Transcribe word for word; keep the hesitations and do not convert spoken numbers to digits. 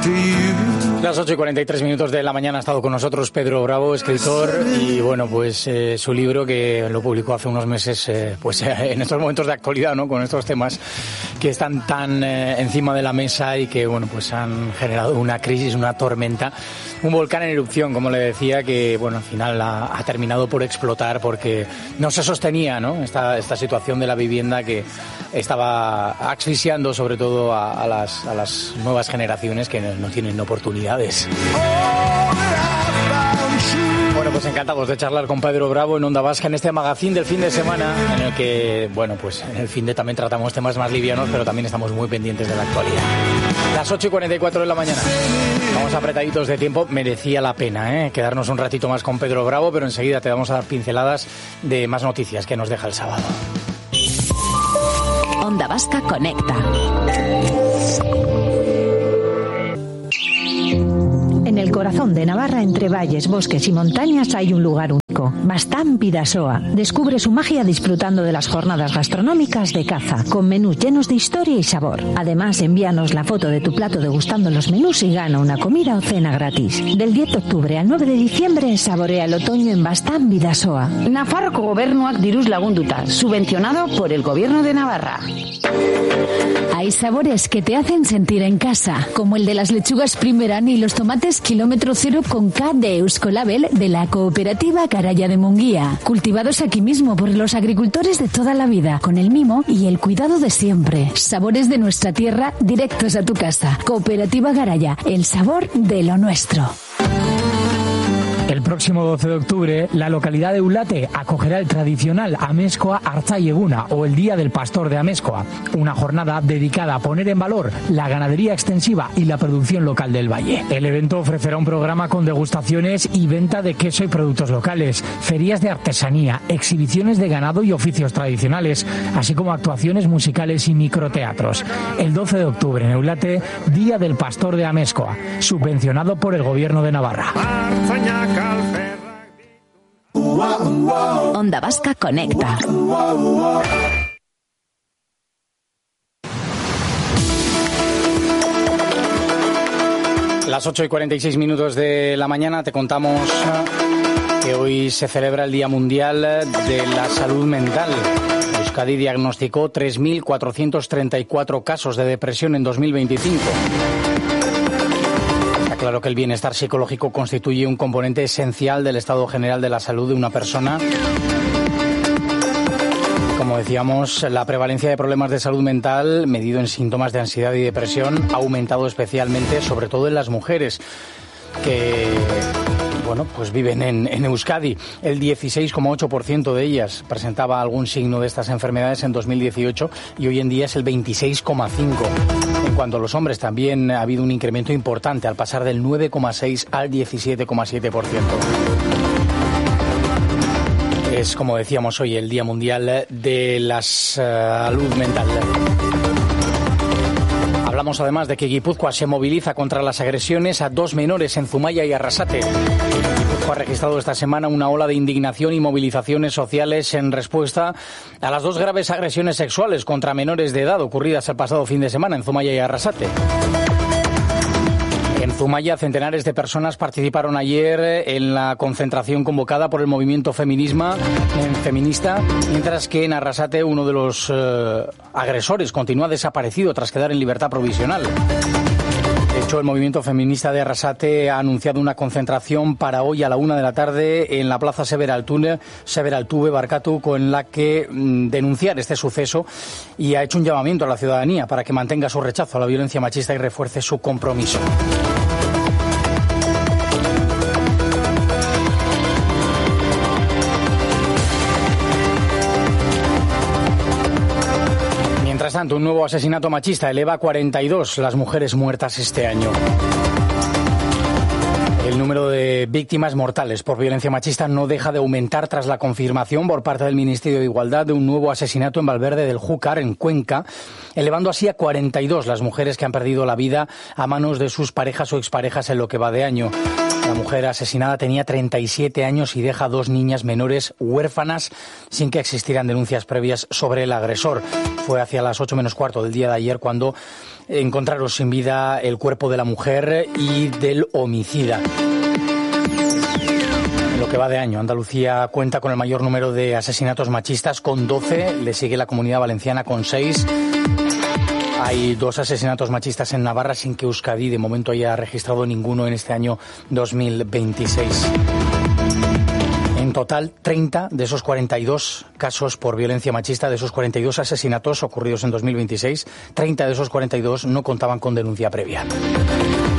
Las ocho y cuarenta y tres minutos de la mañana ha estado con nosotros Pedro Bravo, escritor, y bueno, pues eh, su libro que lo publicó hace unos meses, eh, pues eh, en estos momentos de actualidad, ¿no? Con estos temas que están tan eh, encima de la mesa y que, bueno, pues han generado una crisis, una tormenta, un volcán en erupción, como le decía, que, bueno, al final ha, ha terminado por explotar porque no se sostenía, ¿no? Esta, esta situación de la vivienda que estaba asfixiando sobre todo a, a, las, a las nuevas generaciones que no, no tienen oportunidades. Bueno, pues encantados de charlar con Pedro Bravo en Onda Vasca en este magazín del fin de semana, en el que, bueno, pues en el fin de también tratamos temas más livianos, pero también estamos muy pendientes de la actualidad. Las ocho y cuarenta y cuatro de la mañana. Vamos apretaditos de tiempo. Merecía la pena, ¿eh? Quedarnos un ratito más con Pedro Bravo, pero enseguida te vamos a dar pinceladas de más noticias que nos deja el sábado. Onda Vasca Conecta. En el corazón de Navarra, entre valles, bosques y montañas, hay un lugar único, Bastán Bidasoa. Descubre su magia disfrutando de las jornadas gastronómicas de caza, con menús llenos de historia y sabor. Además, envíanos la foto de tu plato degustando los menús y gana una comida o cena gratis. Del diez de octubre al nueve de diciembre, saborea el otoño en Bastán Bidasoa. Nafarroko Gobernuak diruz lagunduta, subvencionado por el Gobierno de Navarra. Hay sabores que te hacen sentir en casa, como el de las lechugas Primeran y los tomates kilómetro cero con K de Euskolabel de la cooperativa Garaya de Munguía, cultivados aquí mismo por los agricultores de toda la vida, con el mimo y el cuidado de siempre. Sabores de nuestra tierra directos a tu casa. Cooperativa Garaya, el sabor de lo nuestro. El próximo doce de octubre, la localidad de Eulate acogerá el tradicional Amezkoa Artzaieguna, o el Día del Pastor de Amezkoa, una jornada dedicada a poner en valor la ganadería extensiva y la producción local del valle. El evento ofrecerá un programa con degustaciones y venta de queso y productos locales, ferias de artesanía, exhibiciones de ganado y oficios tradicionales, así como actuaciones musicales y microteatros. El doce de octubre en Eulate, Día del Pastor de Amezkoa, subvencionado por el Gobierno de Navarra. Onda Vasca Conecta. Las ocho y cuarenta y seis minutos de la mañana te contamos que hoy se celebra el Día Mundial de la Salud Mental. Euskadi diagnosticó tres mil cuatrocientos treinta y cuatro casos de depresión en dos mil veinticinco. Claro que el bienestar psicológico constituye un componente esencial del estado general de la salud de una persona. Como decíamos, la prevalencia de problemas de salud mental, medido en síntomas de ansiedad y depresión, ha aumentado especialmente, sobre todo en las mujeres, que, bueno, pues viven en, en Euskadi. El dieciséis coma ocho por ciento de ellas presentaba algún signo de estas enfermedades en dos mil dieciocho y hoy en día es el veintiséis coma cinco por ciento. En cuanto a los hombres, también ha habido un incremento importante al pasar del nueve coma seis al diecisiete coma siete por ciento. Es, como decíamos hoy, el Día Mundial de la Salud Mental. Hablamos además de que Guipúzcoa se moviliza contra las agresiones a dos menores en Zumaya y Arrasate. Guipúzcoa ha registrado esta semana una ola de indignación y movilizaciones sociales en respuesta a las dos graves agresiones sexuales contra menores de edad ocurridas el pasado fin de semana en Zumaya y Arrasate. En Zumaya, centenares de personas participaron ayer en la concentración convocada por el movimiento feminismo, feminista, mientras que en Arrasate uno de los eh, agresores continúa desaparecido tras quedar en libertad provisional. De hecho, el movimiento feminista de Arrasate ha anunciado una concentración para hoy a la una de la tarde en la plaza Severaltune, Severaltube Barkatu, con la que mm, denunciar este suceso, y ha hecho un llamamiento a la ciudadanía para que mantenga su rechazo a la violencia machista y refuerce su compromiso. Mientras tanto, un nuevo asesinato machista eleva a cuarenta y dos las mujeres muertas este año. El número de víctimas mortales por violencia machista no deja de aumentar tras la confirmación por parte del Ministerio de Igualdad de un nuevo asesinato en Valverde del Júcar, en Cuenca, elevando así a cuarenta y dos las mujeres que han perdido la vida a manos de sus parejas o exparejas en lo que va de año. La mujer asesinada tenía treinta y siete años y deja dos niñas menores huérfanas sin que existieran denuncias previas sobre el agresor. fue hacia las ocho menos cuarto del día de ayer cuando encontraron sin vida el cuerpo de la mujer y del homicida. En lo que va de año, Andalucía cuenta con el mayor número de asesinatos machistas, con doce, le sigue la Comunidad Valenciana con seis. Hay dos asesinatos machistas en Navarra sin que Euskadi de momento haya registrado ninguno en este año dos mil veintiséis. En total, treinta de esos cuarenta y dos casos por violencia machista, de esos cuarenta y dos asesinatos ocurridos en dos mil veintiséis, treinta de esos cuarenta y dos no contaban con denuncia previa.